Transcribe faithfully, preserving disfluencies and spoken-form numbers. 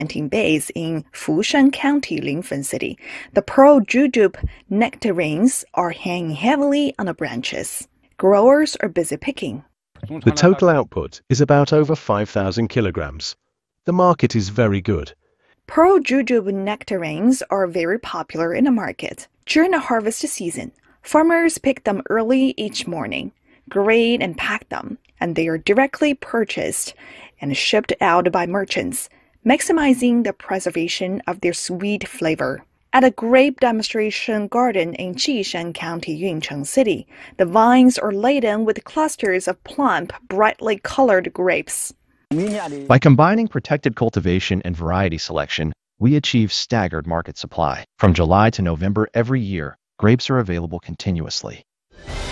planting base in Fushan County, Linfen City. The pearl jujube nectarines are hanging heavily on the branches. Growers are busy picking. The total output is about over five thousand kilograms. The market is very good. Pearl jujube nectarines are very popular in the market. During the harvest season, farmers pick them early each morning, grade and pack them, and they are directly purchased and shipped out by merchants, maximizing the preservation of their sweet flavor. At a grape demonstration garden in Jishan County, Yuncheng City, the vines are laden with clusters of plump, brightly colored grapes. By combining protected cultivation and variety selection, we achieve staggered market supply. From July to November every year, grapes are available continuously.